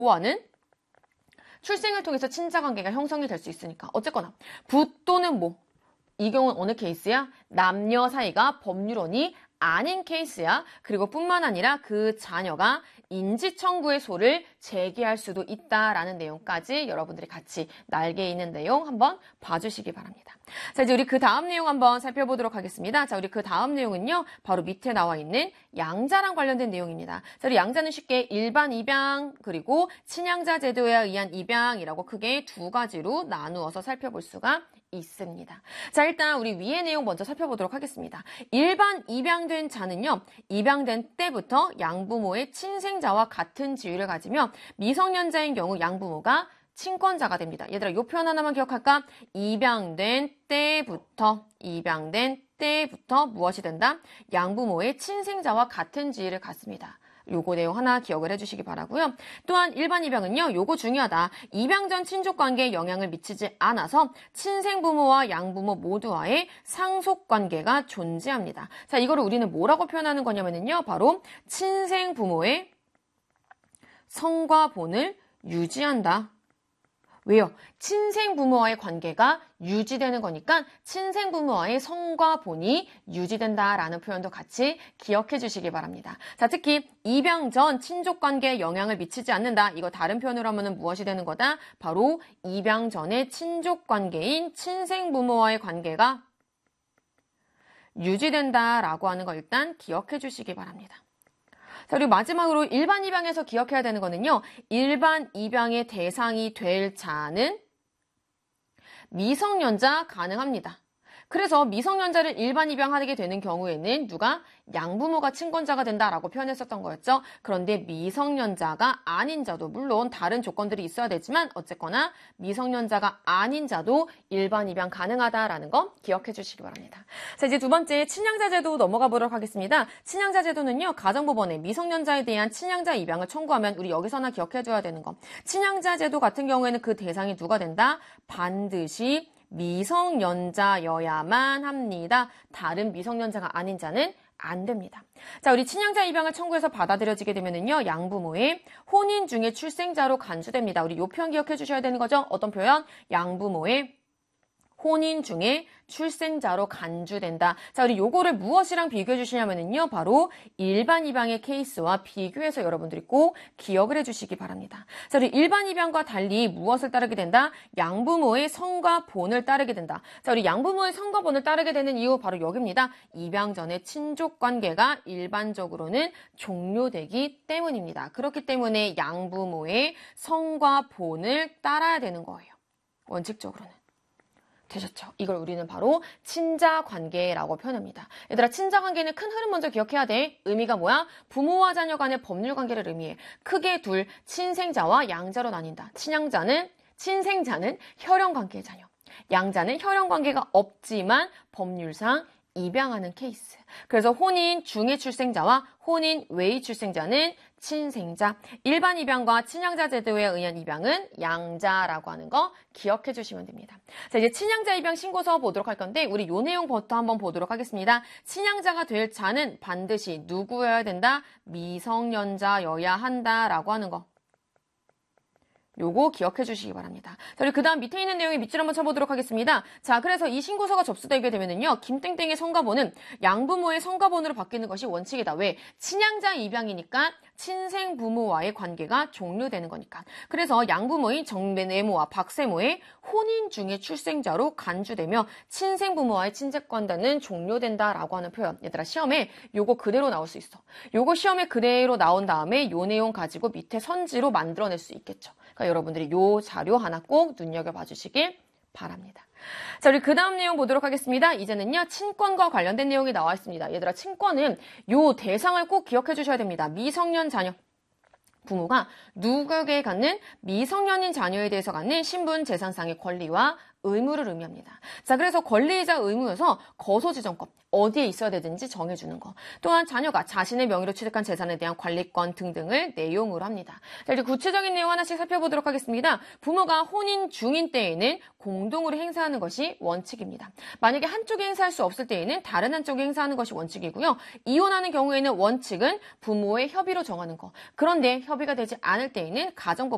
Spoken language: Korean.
부와는 출생을 통해서 친자관계가 형성이 될 수 있으니까 어쨌거나 부 또는 모 이 경우는 어느 케이스야? 남녀 사이가 법률혼이 아닌 케이스야. 그리고 뿐만 아니라 그 자녀가 인지청구의 소를 제기할 수도 있다라는 내용까지 여러분들이 같이 날개에 있는 내용 한번 봐주시기 바랍니다. 자, 이제 우리 그 다음 내용 한번 살펴보도록 하겠습니다. 자, 우리 그 다음 내용은요, 바로 밑에 나와 있는 양자랑 관련된 내용입니다. 자, 우리 양자는 쉽게 일반 입양 그리고 친양자 제도에 의한 입양이라고 크게 두 가지로 나누어서 살펴볼 수가 있습니다. 자, 일단 우리 위의 내용 먼저 살펴보도록 하겠습니다. 일반 입양된 자는요, 입양된 때부터 양부모의 친생자와 같은 지위를 가지며 미성년자인 경우 양부모가 친권자가 됩니다. 얘들아, 이 표현 하나만 기억할까? 입양된 때부터 무엇이 된다? 양부모의 친생자와 같은 지위를 갖습니다. 요거 내용 하나 기억을 해주시기 바라고요. 또한 일반 입양은요, 요거 중요하다. 입양 전 친족 관계에 영향을 미치지 않아서 친생부모와 양부모 모두와의 상속 관계가 존재합니다. 자, 이거를 우리는 뭐라고 표현하는 거냐면요, 바로 친생부모의 성과 본을 유지한다. 왜요? 친생부모와의 관계가 유지되는 거니까 친생부모와의 성과 본이 유지된다라는 표현도 같이 기억해 주시기 바랍니다. 자, 특히 입양 전 친족관계에 영향을 미치지 않는다. 이거 다른 표현으로 하면 무엇이 되는 거다? 바로 입양 전의 친족관계인 친생부모와의 관계가 유지된다라고 하는 거 일단 기억해 주시기 바랍니다. 자, 그리고 마지막으로 일반 입양에서 기억해야 되는 거는요. 일반 입양의 대상이 될 자는 미성년자 가능합니다. 그래서 미성년자를 일반 입양하게 되는 경우에는 누가? 양부모가 친권자가 된다라고 표현했었던 거였죠. 그런데 미성년자가 아닌 자도 물론 다른 조건들이 있어야 되지만 어쨌거나 미성년자가 아닌 자도 일반 입양 가능하다라는 거 기억해 주시기 바랍니다. 자, 이제 두 번째 친양자 제도 넘어가 보도록 하겠습니다. 친양자 제도는요. 가정법원에 미성년자에 대한 친양자 입양을 청구하면 우리 여기서나 기억해 줘야 되는 거. 친양자 제도 같은 경우에는 그 대상이 누가 된다? 반드시 미성년자여야만 합니다. 다른 미성년자가 아닌 자는 안 됩니다. 자, 우리 친양자 입양을 청구해서 받아들여지게 되면은요, 양부모의 혼인 중에 출생자로 간주됩니다. 우리 요 표현 기억해 주셔야 되는 거죠? 어떤 표현? 양부모의 혼인 중에 출생자로 간주된다. 자, 우리 요거를 무엇이랑 비교해 주시냐면요. 바로 일반 입양의 케이스와 비교해서 여러분들이 꼭 기억을 해 주시기 바랍니다. 자, 우리 일반 입양과 달리 무엇을 따르게 된다? 양부모의 성과 본을 따르게 된다. 자, 우리 양부모의 성과 본을 따르게 되는 이유 바로 여기입니다. 입양 전의 친족 관계가 일반적으로는 종료되기 때문입니다. 그렇기 때문에 양부모의 성과 본을 따라야 되는 거예요. 원칙적으로는. 되셨죠? 이걸 우리는 바로 친자관계라고 표현합니다. 얘들아, 친자관계는 큰 흐름 먼저 기억해야 돼. 의미가 뭐야? 부모와 자녀 간의 법률관계를 의미해. 크게 둘, 친생자와 양자로 나뉜다. 친생자는 혈연관계의 자녀. 양자는 혈연관계가 없지만 법률상 입양하는 케이스. 그래서 혼인 중의 출생자와 혼인 외의 출생자는 친생자. 일반 입양과 친양자 제도에 의한 입양은 양자라고 하는 거 기억해 주시면 됩니다. 자, 이제 친양자 입양 신고서 보도록 할 건데 우리 요 내용부터 한번 보도록 하겠습니다. 친양자가 될 자는 반드시 누구여야 된다? 미성년자여야 한다라고 하는 거. 요거 기억해 주시기 바랍니다. 자, 우리 그 다음 밑에 있는 내용의 밑줄 한번 쳐보도록 하겠습니다. 자, 그래서 이 신고서가 접수되게 되면은요, 김땡땡의 성과본은 양부모의 성과본으로 바뀌는 것이 원칙이다. 왜? 친양자 입양이니까 친생부모와의 관계가 종료되는 거니까. 그래서 양부모인 정내모와 박세모의 혼인 중에 출생자로 간주되며 친생부모와의 친재관계는 종료된다라고 하는 표현. 얘들아, 시험에 요거 그대로 나올 수 있어. 요거 시험에 그대로 나온 다음에 요 내용 가지고 밑에 선지로 만들어낼 수 있겠죠. 그러니까 여러분들이 요 자료 하나 꼭 눈여겨봐 주시길 바랍니다. 자, 우리 그 다음 내용 보도록 하겠습니다. 이제는요, 친권과 관련된 내용이 나와 있습니다. 얘들아, 친권은 요 대상을 꼭 기억해 주셔야 됩니다. 미성년 자녀. 부모가 누구에게 갖는 미성년인 자녀에 대해서 갖는 신분 재산상의 권리와 의무를 의미합니다. 자, 그래서 권리이자 의무여서 거소지정권, 어디에 있어야 되든지 정해주는 거. 또한 자녀가 자신의 명의로 취득한 재산에 대한 관리권 등등을 내용으로 합니다. 자, 이제 구체적인 내용 하나씩 살펴보도록 하겠습니다. 부모가 혼인 중인 때에는 공동으로 행사하는 것이 원칙입니다. 만약에 한쪽이 행사할 수 없을 때에는 다른 한쪽이 행사하는 것이 원칙이고요. 이혼하는 경우에는 원칙은 부모의 협의로 정하는 거. 그런데 협의가 되지 않을 때에는 가정법